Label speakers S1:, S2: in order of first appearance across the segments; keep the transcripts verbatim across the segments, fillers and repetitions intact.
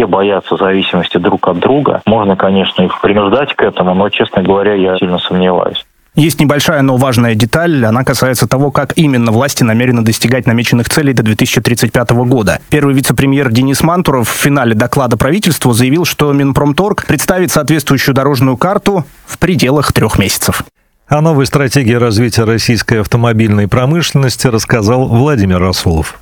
S1: все боятся зависимости друг от друга. Можно, конечно, их принуждать к этому, но, честно говоря, я сильно сомневаюсь.
S2: Есть небольшая, но важная деталь. Она касается того, как именно власти намерены достигать намеченных целей до две тысячи тридцать пятого года. Первый вице-премьер Денис Мантуров в финале доклада правительству заявил, что Минпромторг представит соответствующую дорожную карту в пределах трех месяцев.
S3: О новой стратегии развития российской автомобильной промышленности рассказал Владимир Расулов.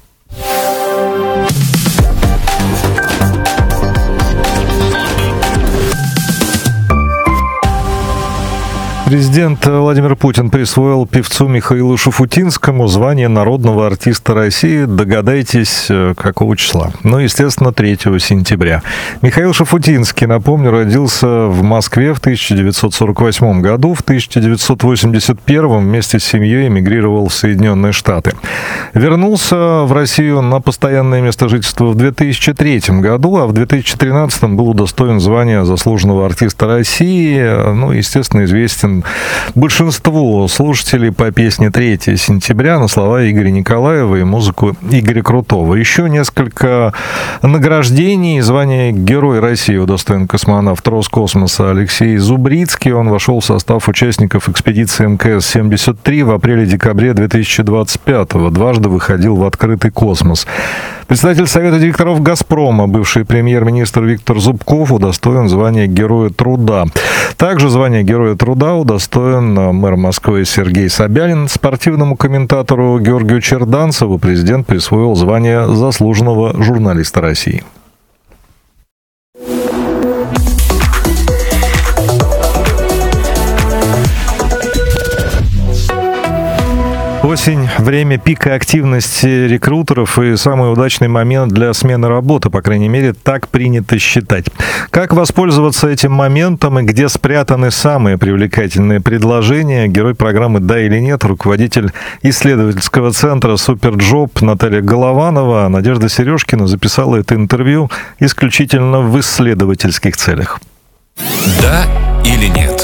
S3: Президент Владимир Путин присвоил певцу Михаилу Шуфутинскому звание народного артиста России. Догадайтесь, какого числа? Ну, естественно, третьего сентября. Михаил Шуфутинский, напомню, родился в Москве в тысяча девятьсот сорок восьмом году. В тысяча девятьсот восемьдесят первом вместе с семьей эмигрировал в Соединенные Штаты. Вернулся в Россию на постоянное место жительства в две тысячи третьем году, а в две тысячи тринадцатом был удостоен звания заслуженного артиста России. Ну, естественно, известен большинству слушателей по песне третьего сентября на слова Игоря Николаева и музыку Игоря Крутого. Еще несколько награждений. Звание Герой России удостоен космонавт Роскосмоса Алексей Зубрицкий. Он вошел в состав участников экспедиции эм ка эс семьдесят три в апреле-декабре две тысячи двадцать пятого. Дважды выходил в открытый космос. Председатель Совета директоров «Газпрома», бывший премьер-министр Виктор Зубков, удостоен звания Героя Труда. Также звание Героя Труда удостоен мэр Москвы Сергей Собянин. Спортивному комментатору Георгию Черданцеву президент присвоил звание заслуженного журналиста России. Осень – время пика активности рекрутеров и самый удачный момент для смены работы, по крайней мере, так принято считать. Как воспользоваться этим моментом и где спрятаны самые привлекательные предложения? Герой программы «Да или нет», руководитель исследовательского центра «Суперджоп» Наталья Голованова. Надежда Сережкина записала это интервью исключительно в исследовательских целях.
S4: Да или нет?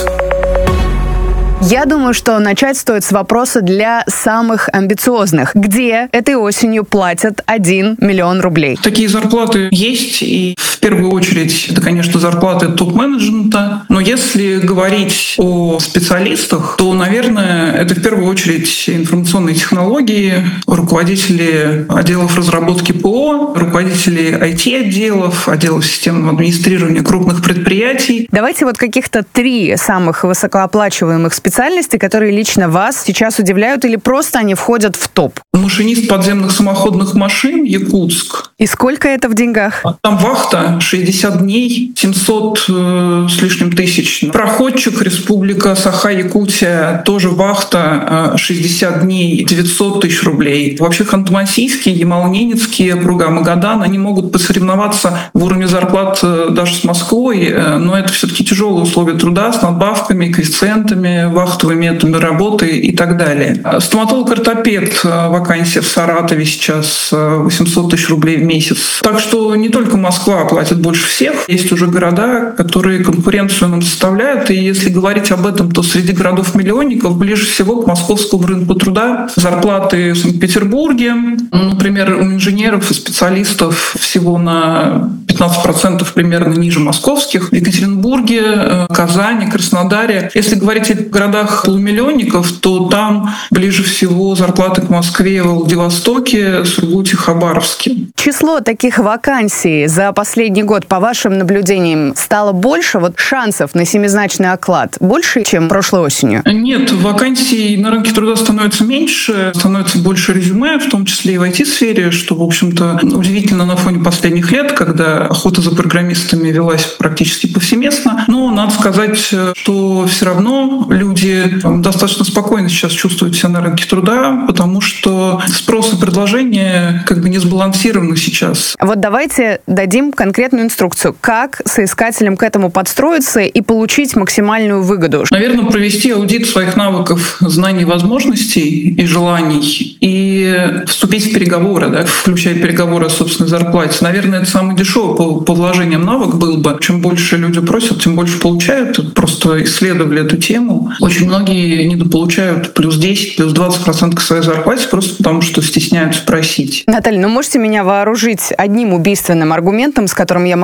S5: Я думаю, что начать стоит с вопроса для самых амбициозных. Где этой осенью платят один миллион рублей?
S6: Такие зарплаты есть, и в первую очередь это, конечно, зарплаты топ-менеджмента. Но если говорить о специалистах, то, наверное, это в первую очередь информационные технологии, руководители отделов разработки ПО, руководители ай ти-отделов, отделов системного администрирования крупных предприятий.
S5: Давайте вот каких-то три самых высокооплачиваемых специалистов, специальности, которые лично вас сейчас удивляют, или просто они входят в топ?
S6: Машинист подземных самоходных машин, Якутск.
S5: И сколько это в деньгах?
S6: Там вахта шестьдесят дней, семьсот э, с лишним тысяч. Проходчик, Республика Саха-Якутия, тоже вахта э, шестьдесят дней, девятьсот тысяч рублей. Вообще Ханты-Мансийский, Ямал-Ненецкий округа, Магадан, они могут посоревноваться в уровне зарплат э, даже с Москвой, э, но это все-таки тяжелые условия труда с надбавками, коэффициентами, вахтовыми методами работы и так далее. Стоматолог-ортопед, вакансия в Саратове сейчас восемьсот тысяч рублей в месяц. Так что не только Москва платит больше всех. Есть уже города, которые конкуренцию нам составляют. И если говорить об этом, то среди городов-миллионников ближе всего к московскому рынку труда зарплаты в Санкт-Петербурге. Например, у инженеров и специалистов всего на пятнадцать процентов примерно ниже московских. В Екатеринбурге, Казани, Краснодаре. Если говорить о городах полумиллионников, то там ближе всего зарплаты к Москве в Владивостоке, Сургуте, Хабаровске.
S5: Число таких вакансий за последний год, по вашим наблюдениям, стало больше? Вот шансов на семизначный оклад больше, чем прошлой осенью?
S6: Нет, вакансий на рынке труда становится меньше, становится больше резюме, в том числе и в ай ти-сфере, что, в общем-то, удивительно на фоне последних лет, когда охота за программистами велась практически повсеместно. Но надо сказать, что все равно люди достаточно спокойно сейчас чувствуют себя на рынке труда, потому что спрос и предложение как бы не сбалансированы сейчас.
S5: Вот давайте дадим конкретную инструкцию, как соискателям к этому подстроиться и получить максимальную выгоду.
S6: Наверное, провести аудит своих навыков, знаний, возможностей и желаний и вступить в переговоры, да, включая переговоры о собственной зарплате. Наверное, это самый дешевый по, по вложениям навык был бы. Чем больше люди просят, тем больше получают. Просто исследовали эту тему. Очень многие недополучают плюс десять, плюс двадцать процентов к своей зарплате просто потому, что стесняются просить.
S5: Наталья, ну можете меня вооружить одним убийственным аргументом, с которым я могу